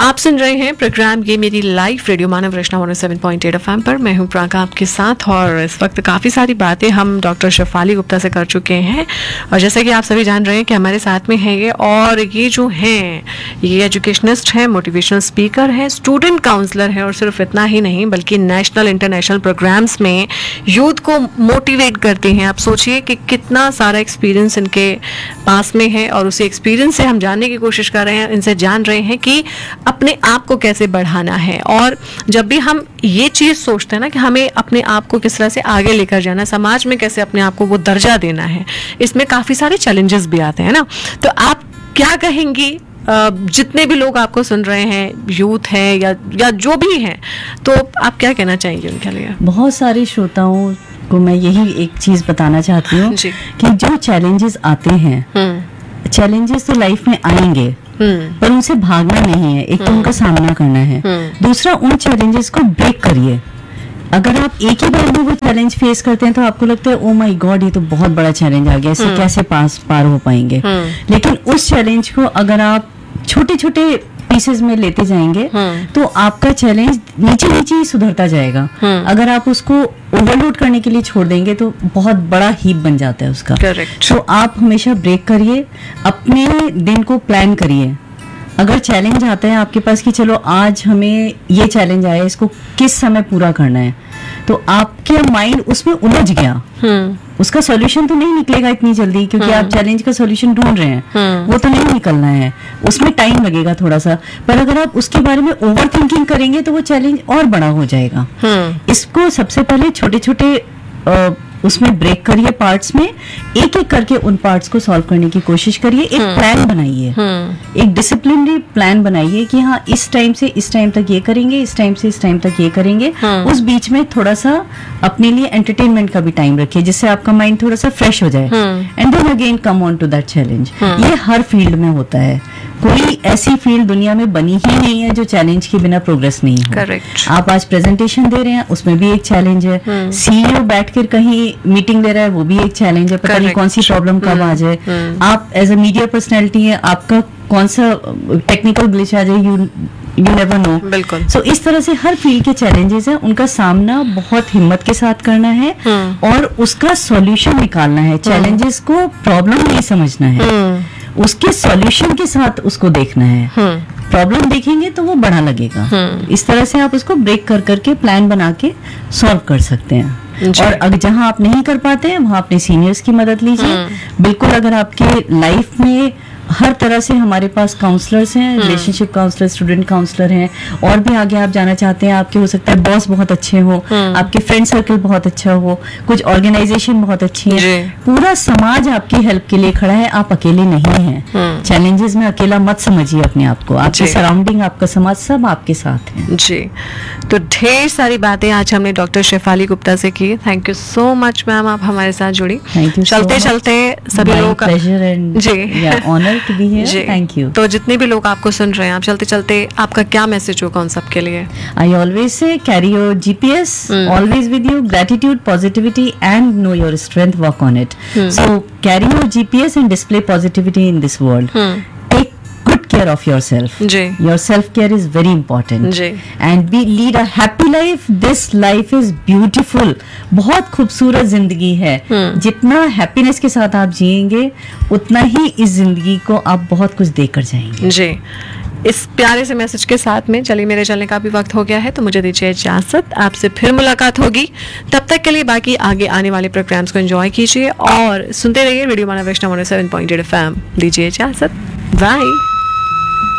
आप सुन रहे हैं प्रोग्राम ये मेरी लाइफ रेडियो मानव रचना 107.8 FM पर। मैं हूं प्राका आपके साथ और इस वक्त काफ़ी सारी बातें हम डॉक्टर शेफाली गुप्ता से कर चुके हैं। और जैसा कि आप सभी जान रहे हैं कि हमारे साथ में है ये, और ये जो हैं ये एजुकेशनिस्ट हैं, मोटिवेशनल स्पीकर हैं, स्टूडेंट काउंसलर हैं, और सिर्फ इतना ही नहीं बल्कि नेशनल इंटरनेशनल प्रोग्राम्स में यूथ को मोटिवेट करते हैं। आप सोचिए कि कितना सारा एक्सपीरियंस इनके पास में है, और उसी एक्सपीरियंस से हम जानने की कोशिश कर रहे हैं, इनसे जान रहे हैं कि अपने आप को कैसे बढ़ाना है। और जब भी हम ये चीज़ सोचते हैं ना कि हमें अपने आप को किस तरह से आगे लेकर जाना है, समाज में कैसे अपने आप को वो दर्जा देना है, इसमें काफ़ी सारे चैलेंजेस भी आते हैं ना। तो आप क्या कहेंगी जितने भी लोग आपको सुन रहे हैं, यूथ है या जो भी हैं, तो आप क्या कहना चाहेंगे उनके लिए? बहुत सारे श्रोताओं को मैं यही एक चीज़ बताना चाहती हूँ कि जो चैलेंजेस आते हैं, चैलेंजेस तो लाइफ में आएंगे पर उनसे भागना नहीं है। एक तो उनका सामना करना है, दूसरा उन चैलेंजेस को ब्रेक करिए। अगर आप एक ही बार में वो चैलेंज फेस करते हैं तो आपको लगता है ओ माय गॉड ये तो बहुत बड़ा चैलेंज आ गया, इससे कैसे पार हो पाएंगे। लेकिन उस चैलेंज को अगर आप छोटे छोटे पीसेस में लेते जाएंगे तो आपका चैलेंज नीचे नीचे ही सुधरता जाएगा। अगर आप उसको ओवरलोड करने के लिए छोड़ देंगे तो बहुत बड़ा हीप बन जाता है उसका। तो आप हमेशा ब्रेक करिए, अपने दिन को प्लान करिए। अगर चैलेंज आता है आपके पास कि चलो आज हमें ये चैलेंज आया, इसको किस समय पूरा करना है, तो आपके माइंड उसमें उलझ गया, उसका सॉल्यूशन तो नहीं निकलेगा इतनी जल्दी, क्योंकि आप चैलेंज का सॉल्यूशन ढूंढ रहे हैं, वो तो नहीं निकलना है, उसमें टाइम लगेगा थोड़ा सा। पर अगर आप उसके बारे में ओवर थिंकिंग करेंगे तो वो चैलेंज और बड़ा हो जाएगा। इसको सबसे पहले छोटे छोटे उसमें ब्रेक करिए, पार्ट्स में एक एक करके उन पार्ट्स को सॉल्व करने की कोशिश करिए। एक प्लान बनाइए, एक डिसिप्लिनरी प्लान बनाइए कि हाँ इस टाइम से इस टाइम तक ये करेंगे, इस टाइम से इस टाइम तक ये करेंगे। उस बीच में थोड़ा सा अपने लिए एंटरटेनमेंट का भी टाइम रखिए, जिससे आपका माइंड थोड़ा सा फ्रेश हो जाए। And then again come on to that challenge. ये हर फील्ड में होता है, कोई ऐसी फील्ड दुनिया में बनी ही नहीं है जो चैलेंज के बिना प्रोग्रेस नहीं हो। Correct. आप आज प्रेजेंटेशन दे रहे हैं, उसमें भी एक चैलेंज है। सीईओ बैठकर कहीं मीटिंग ले रहा है, वो भी एक चैलेंज है, पता नहीं कौन सी प्रॉब्लम कब आ जाए। आप एज अ मीडिया पर्सनैलिटी है, आपका कौन सा टेक्निकल ग्लिच आ जाए, यू नेवर नो। बिल्कुल। सो इस तरह से हर फील्ड के चैलेंजेस हैं, उनका सामना बहुत हिम्मत के साथ करना है और उसका सॉल्यूशन निकालना है। चैलेंजेस को प्रॉब्लम नहीं समझना है, उसके सॉल्यूशन के साथ उसको देखना है। प्रॉब्लम देखेंगे तो वो बड़ा लगेगा। इस तरह से आप उसको ब्रेक कर करके प्लान बना के सॉल्व कर सकते हैं। और अगर जहां आप नहीं कर पाते हैं वहां अपने सीनियर्स की मदद लीजिए। बिल्कुल, अगर आपके लाइफ में हर तरह से हमारे पास काउंसलर्स हैं, रिलेशनशिप काउंसलर, स्टूडेंट काउंसलर हैं, और भी आगे आप जाना चाहते हैं, आपके हो सकता है बॉस बहुत अच्छे हो, आपके फ्रेंड सर्कल बहुत अच्छा हो, कुछ ऑर्गेनाइजेशन बहुत अच्छी है, पूरा समाज आपकी हेल्प के लिए खड़ा है, आप अकेले नहीं हैं। चैलेंजेस में अकेला मत समझिए अपने आप को, आपके सराउंडिंग, आपका समाज सब आपके साथ है। जी, तो ढेर सारी बातें आज हमने डॉक्टर शेफाली गुप्ता से की। Thank you so much ma'am, आप हमारे साथ जुड़ी। चलते चलते सभी लोगों का pleasure and ji honour to be here. Thank you. तो जितने भी लोग आपको सुन रहे हैं, आप चलते चलते आपका क्या मैसेज होगा उन सबके लिए? I always say carry your GPS always with you, gratitude, positivity and know your strength, work on it. So carry your GPS and display positivity in this world. Take good care of yourself. Your self care is very important and be lead a happy life. This life is beautiful, बहुत खूबसूरत जिंदगी है। जितना happiness के साथ आप जिएंगे उतना ही इस जिंदगी को आप बहुत कुछ देकर जाएंगे। जी, इस प्यारे से मैसेज के साथ में चलिए, मेरे चलने का भी वक्त हो गया है, तो मुझे दीजिए इजाजत। आपसे फिर मुलाकात होगी, तब तक के लिए बाकी आगे आने वाले प्रोग्राम्स को एंजॉय कीजिए और सुनते रहिए रेडियो मानव रचना 107.8 FM। दीजिए इजाजत, बाय।